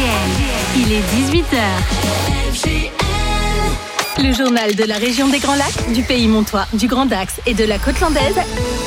Il est 18h. Le journal de la région des Grands Lacs, du Pays Montois, du Grand Dax et de la Côte Landaise.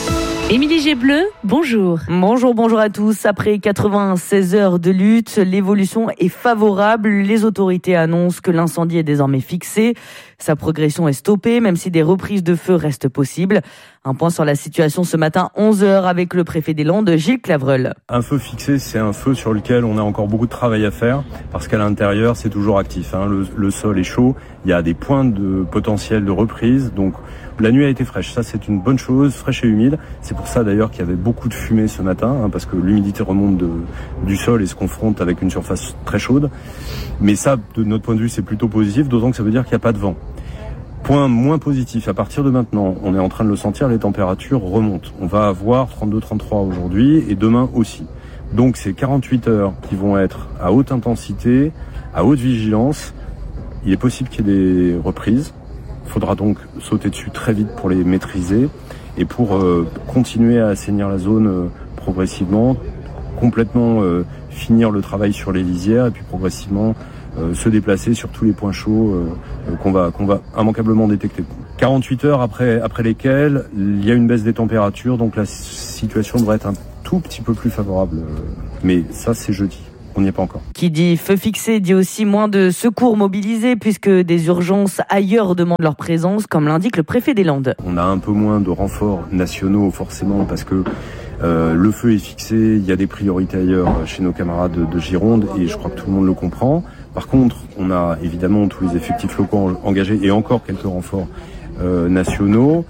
Émilie Gébleu, bonjour. Bonjour à tous. Après 96 heures de lutte, l'évolution est favorable. Les autorités annoncent que l'incendie est désormais fixé. Sa progression est stoppée, même si des reprises de feu restent possibles. Un point sur la situation ce matin, 11h, avec le préfet des Landes, Gilles Clavreul. Un feu fixé, c'est un feu sur lequel on a encore beaucoup de travail à faire, parce qu'à l'intérieur, c'est toujours actif. Le sol est chaud, il y a des points de potentiel de reprise, donc la nuit a été fraîche. Ça, c'est une bonne chose, fraîche et humide. C'est pour ça d'ailleurs qu'il y avait beaucoup de fumée ce matin, parce que l'humidité remonte du sol et se confronte avec une surface très chaude. Mais ça, de notre point de vue, c'est plutôt positif, d'autant que ça veut dire qu'il n'y a pas de vent. Point moins positif, à partir de maintenant, on est en train de le sentir, les températures remontent. On va avoir 32-33 aujourd'hui et demain aussi. Donc c'est 48 heures qui vont être à haute intensité, à haute vigilance. Il est possible qu'il y ait des reprises. Il faudra donc sauter dessus très vite pour les maîtriser et pour continuer à assainir la zone progressivement, complètement finir le travail sur les lisières et puis progressivement se déplacer sur tous les points chauds qu'on va immanquablement détecter. 48 heures après lesquelles il y a une baisse des températures, donc la situation devrait être un tout petit peu plus favorable. Mais ça, c'est jeudi. On n'y est pas encore. Qui dit feu fixé dit aussi moins de secours mobilisés, puisque des urgences ailleurs demandent leur présence, comme l'indique le préfet des Landes. On a un peu moins de renforts nationaux, forcément, parce que le feu est fixé, il y a des priorités ailleurs chez nos camarades de Gironde, et je crois que tout le monde le comprend. Par contre, on a évidemment tous les effectifs locaux engagés et encore quelques renforts nationaux.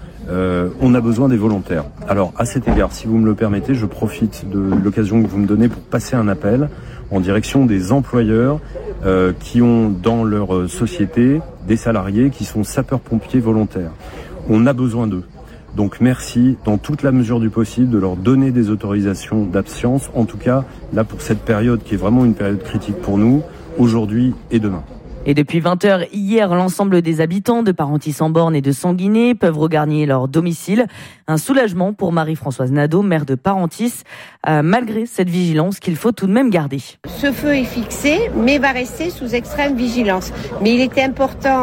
On a besoin des volontaires. Alors, à cet égard, si vous me le permettez, je profite de l'occasion que vous me donnez pour passer un appel en direction des employeurs qui ont dans leur société des salariés qui sont sapeurs-pompiers volontaires. On a besoin d'eux. Donc merci, dans toute la mesure du possible, de leur donner des autorisations d'absence, en tout cas là pour cette période qui est vraiment une période critique pour nous, aujourd'hui et demain. Et depuis 20h hier, l'ensemble des habitants de Parentis-en-Born et de Sanguinet peuvent regagner leur domicile. Un soulagement pour Marie-Françoise Nadeau, maire de Parentis, malgré cette vigilance qu'il faut tout de même garder. Ce feu est fixé, mais va rester sous extrême vigilance. Mais il était important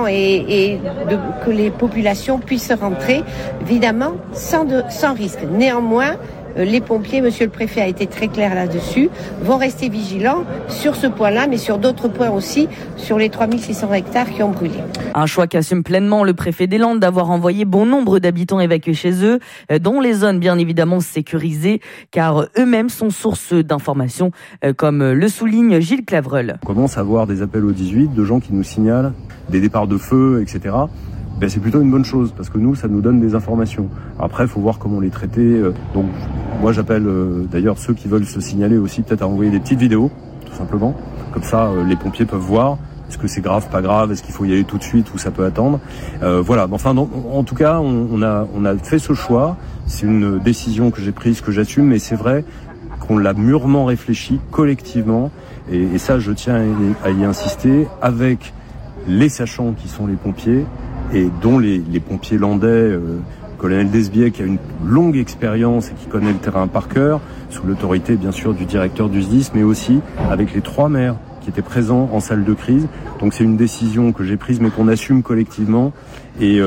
que les populations puissent rentrer, évidemment, sans risque. Néanmoins, les pompiers, monsieur le préfet a été très clair là-dessus, vont rester vigilants sur ce point-là, mais sur d'autres points aussi, sur les 3600 hectares qui ont brûlé. Un choix qu'assume pleinement le préfet des Landes d'avoir envoyé bon nombre d'habitants évacués chez eux, dont les zones bien évidemment sécurisées, car eux-mêmes sont source d'informations, comme le souligne Gilles Clavreul. On commence à avoir des appels au 18 de gens qui nous signalent des départs de feu, etc. C'est plutôt une bonne chose, parce que nous, ça nous donne des informations. Après, il faut voir comment les traiter. Donc, moi, j'appelle d'ailleurs ceux qui veulent se signaler aussi peut-être à envoyer des petites vidéos, tout simplement. Comme ça, les pompiers peuvent voir. Est-ce que c'est grave, pas grave? Est-ce qu'il faut y aller tout de suite ou ça peut attendre? Voilà. Enfin, en tout cas, on a fait ce choix. C'est une décision que j'ai prise, que j'assume, mais c'est vrai qu'on l'a mûrement réfléchi collectivement. Et ça, je tiens à y insister, avec les sachants qui sont les pompiers, et dont les pompiers landais, colonel Desbiais qui a une longue expérience et qui connaît le terrain par cœur, sous l'autorité bien sûr du directeur du SDIS, mais aussi avec les 3 maires qui étaient présents en salle de crise. Donc c'est une décision que j'ai prise mais qu'on assume collectivement et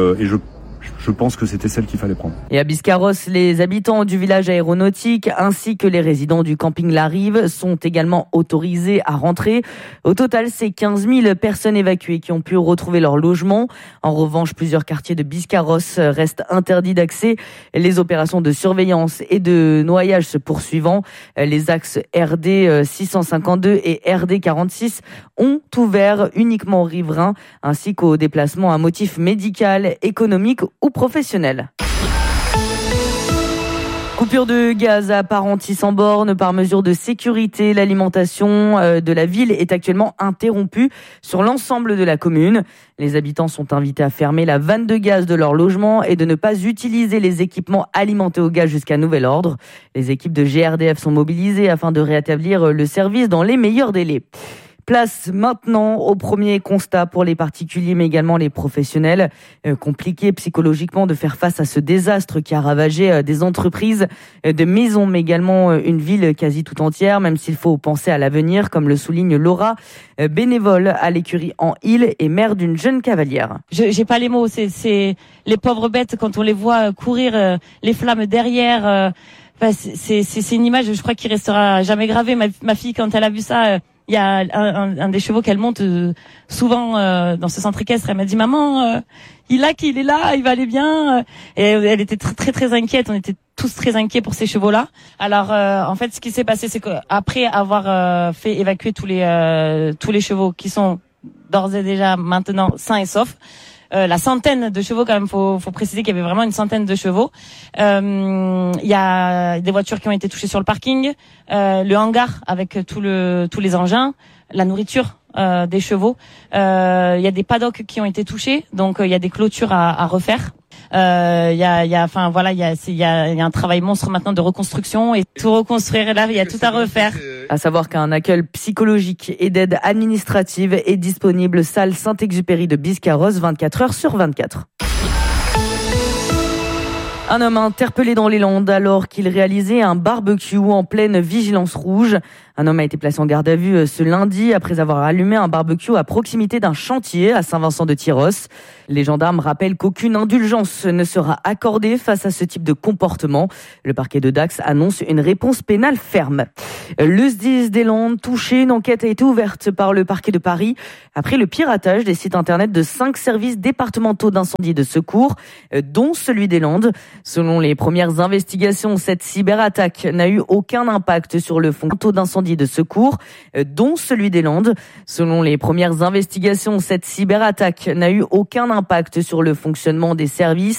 je pense que c'était celle qu'il fallait prendre. Et à Biscarrosse, les habitants du village aéronautique ainsi que les résidents du camping La Rive sont également autorisés à rentrer. Au total, c'est 15 000 personnes évacuées qui ont pu retrouver leur logement. En revanche, plusieurs quartiers de Biscarrosse restent interdits d'accès. Les opérations de surveillance et de noyage se poursuivant. Les axes RD 652 et RD 46 ont ouvert uniquement aux riverains ainsi qu'aux déplacements à motif médical, économique ou professionnel. Coupure de gaz à Parentis-en-Born par mesure de sécurité. L'alimentation de la ville est actuellement interrompue sur l'ensemble de la commune. Les habitants sont invités à fermer la vanne de gaz de leur logement et de ne pas utiliser les équipements alimentés au gaz jusqu'à nouvel ordre. Les équipes de GRDF sont mobilisées afin de rétablir le service dans les meilleurs délais. Place maintenant au premier constat pour les particuliers mais également les professionnels. Compliqué psychologiquement de faire face à ce désastre qui a ravagé des entreprises, des maisons mais également une ville quasi tout entière, même s'il faut penser à l'avenir, comme le souligne Laura, bénévole à l'écurie en Île et mère d'une jeune cavalière. J'ai pas les mots, c'est les pauvres bêtes quand on les voit courir, les flammes derrière. C'est une image, je crois, qui restera jamais gravée. Ma fille, quand elle a vu ça, il y a un des chevaux qu'elle monte souvent dans ce centre équestre. Elle m'a dit, maman, il est là, il va aller bien. Et elle était très très inquiète. On était tous très inquiets pour ces chevaux-là. Alors en fait, ce qui s'est passé, c'est qu'après avoir fait évacuer tous les chevaux qui sont d'ores et déjà maintenant sains et saufs, la centaine de chevaux, quand même, faut préciser qu'il y avait vraiment une centaine de chevaux. Il y a des voitures qui ont été touchées sur le parking, le hangar avec tous les engins, la nourriture des chevaux. Il y a des paddocks qui ont été touchés, donc il y a des clôtures à refaire. Il y a un travail monstre maintenant de reconstruction et tout reconstruire. Là, il y a tout à refaire. À savoir qu'un accueil psychologique et d'aide administrative est disponible salle Saint-Exupéry de Biscarrosse 24 heures sur 24. Un homme interpellé dans les Landes alors qu'il réalisait un barbecue en pleine vigilance rouge. Un homme a été placé en garde à vue ce lundi après avoir allumé un barbecue à proximité d'un chantier à Saint-Vincent-de-Tyrosse. Les gendarmes rappellent qu'aucune indulgence ne sera accordée face à ce type de comportement. Le parquet de Dax annonce une réponse pénale ferme. Le SDIS des Landes touché, une enquête a été ouverte par le parquet de Paris après le piratage des sites internet de 5 services départementaux d'incendie et de secours, dont celui des Landes. Selon les premières investigations, cette cyberattaque n'a eu aucun impact sur le fonds d'incendie et de secours, dont celui des Landes. Selon les premières investigations, cette cyberattaque n'a eu aucun impact sur le fonctionnement des services